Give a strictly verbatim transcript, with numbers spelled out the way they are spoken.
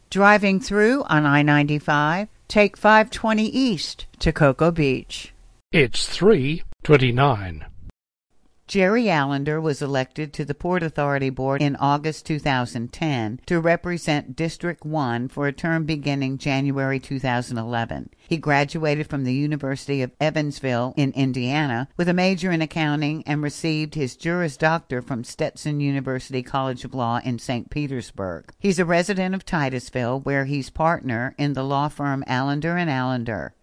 Driving through on I ninety-five, take five twenty east to Cocoa Beach. It's three twenty-nine. Jerry Allender was elected to the Port Authority Board in August two thousand ten to represent District one for a term beginning January two thousand eleven. He graduated from the University of Evansville in Indiana with a major in accounting and received his Juris Doctor from Stetson University College of Law in Saint Petersburg. He's a resident of Titusville, where he's partner in the law firm Allender and Allender.